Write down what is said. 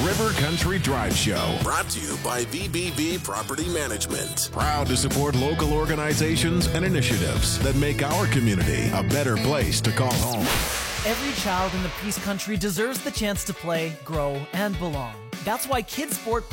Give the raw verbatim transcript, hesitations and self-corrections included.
River Country Drive Show. Brought to you by V B V Property Management. Proud to support local organizations and initiatives that make our community a better place to call home. Every child in the Peace Country deserves the chance to play, grow, and belong. That's why Kids Sport